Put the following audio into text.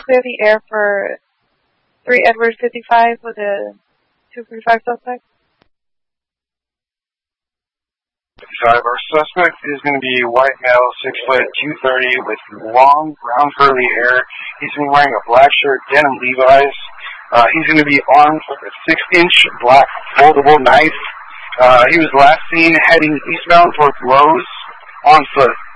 clear the air for 3 Edward 55 with a 245 suspect. 55, our suspect is going to be a white male, 6 foot, 230, with long brown curly hair. He's going to be wearing a black shirt, denim Levi's. He's going to be armed with a 6-inch black foldable knife. He was last seen heading eastbound towards Lowe's on foot.